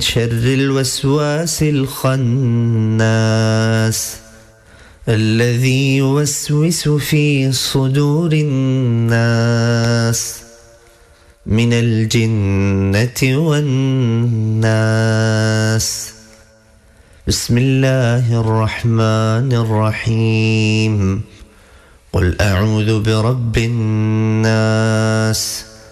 شر الوسواس الخناس الذي يوسوس في صدور الناس من الجنة والناس. بسم الله الرحمن الرحيم. قل أعوذ برب الناس